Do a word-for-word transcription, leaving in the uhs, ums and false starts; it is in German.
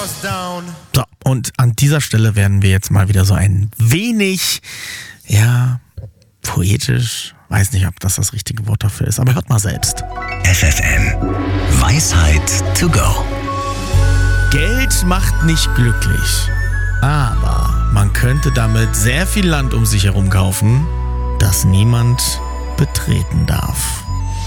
So, und an dieser Stelle werden wir jetzt mal wieder so ein wenig, ja, poetisch. Weiß nicht, ob das das richtige Wort dafür ist, aber hört mal selbst. F F M. Weisheit to go. Geld macht nicht glücklich, aber man könnte damit sehr viel Land um sich herum kaufen, das niemand betreten darf.